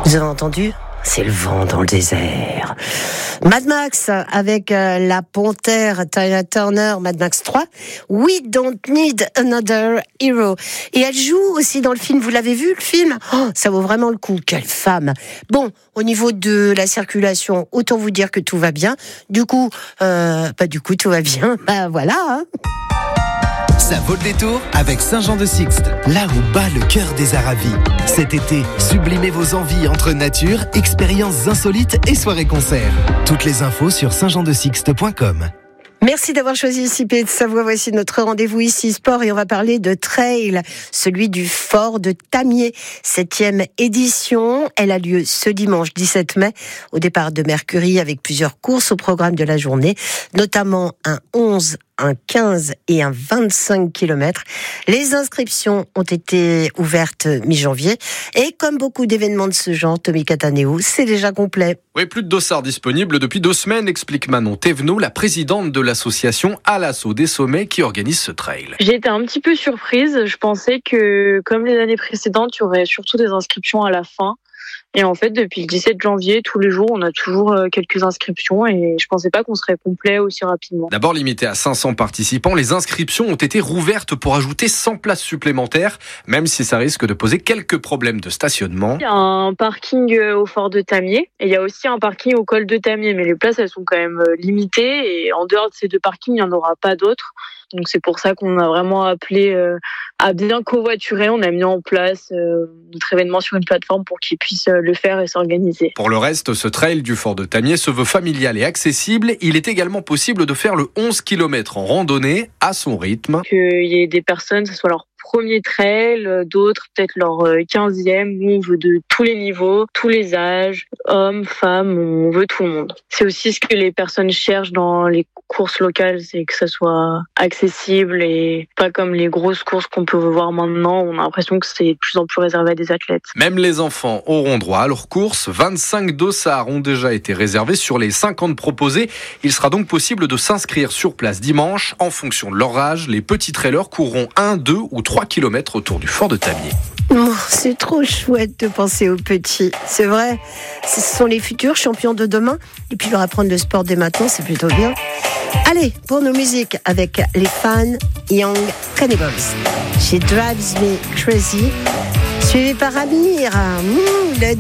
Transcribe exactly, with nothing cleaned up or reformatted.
Vous avez entendu ? C'est le vent dans le désert. Mad Max avec euh, la panthère Tina Turner, Mad Max trois. We don't need another hero. Et elle joue aussi dans le film. Vous l'avez vu le film ? Oh, ça vaut vraiment le coup. Quelle femme. Bon, au niveau de la circulation, autant vous dire que tout va bien. Du coup, euh, bah du coup tout va bien. Bah voilà. Hein. Ça vaut le détour avec Saint-Jean-de-Sixte, là où bat le cœur des Aravis. Cet été, sublimez vos envies entre nature, expériences insolites et soirées-concerts. Toutes les infos sur saint jean de sixte point com. Merci d'avoir choisi I C P de Savoie. Voici notre rendez-vous ici sport et on va parler de trail, celui du Fort de Tamier. Septième édition, elle a lieu ce dimanche dix-sept mai au départ de Mercury avec plusieurs courses au programme de la journée, notamment un onze, un quinze et un vingt-cinq kilomètres. Les inscriptions ont été ouvertes mi-janvier et comme beaucoup d'événements de ce genre, Tommy Cataneau, c'est déjà complet. Oui, plus de dossards disponibles depuis deux semaines, explique Manon Thévenot, la présidente de l'association À l'Assaut des Sommets qui organise ce trail. J'ai été un petit peu surprise. Je pensais que, comme les années précédentes, il y aurait surtout des inscriptions à la fin. Et en fait, depuis le dix-sept janvier, tous les jours, on a toujours quelques inscriptions et je pensais pas qu'on serait complet aussi rapidement. D'abord limité à cinq cents participants, les inscriptions ont été rouvertes pour ajouter cent places supplémentaires, même si ça risque de poser quelques problèmes de stationnement. Il y a un parking au Fort de Tamier et il y a aussi un parking au col de Tamier, mais les places, elles sont quand même limitées et en dehors de ces deux parkings, il n'y en aura pas d'autres. Donc c'est pour ça qu'on a vraiment appelé euh, à bien covoiturer. On a mis en place euh, notre événement sur une plateforme pour qu'ils puissent euh, le faire et s'organiser. Pour le reste, ce trail du Fort de Tamier se veut familial et accessible. Il est également possible de faire le onze kilomètres en randonnée à son rythme. Qu'il y ait des personnes, que ce soit leur premier trail, d'autres peut-être leur quinzième. Nous, on veut de tous les niveaux, tous les âges, hommes, femmes, on veut tout le monde. C'est aussi ce que les personnes cherchent dans les courses locales, c'est que ça soit accessible et pas comme les grosses courses qu'on peut voir maintenant. On a l'impression que c'est de plus en plus réservé à des athlètes. Même les enfants auront droit à leur course. vingt-cinq dossards ont déjà été réservés sur les cinquante proposés. Il sera donc possible de s'inscrire sur place dimanche. En fonction de leur âge, les petits trailers courront un, deux ou trois kilomètres autour du Fort de Tamier. Oh, c'est trop chouette de penser aux petits. C'est vrai, ce sont les futurs champions de demain. Et puis leur apprendre le sport dès maintenant, c'est plutôt bien. Allez, pour nos musiques, avec les fans Young Cannibals. She Drives Me Crazy, suivi par Amir. Mmh, le